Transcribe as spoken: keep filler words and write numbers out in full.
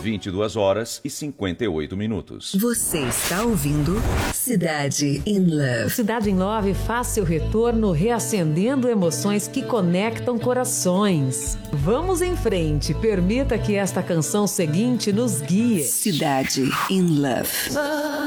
vinte e duas horas e cinquenta e oito minutos. Você está ouvindo Cidade in Love. Cidade in Love faz seu retorno reacendendo emoções que conectam corações. Vamos em frente, permita que esta canção seguinte nos guie. Cidade in Love.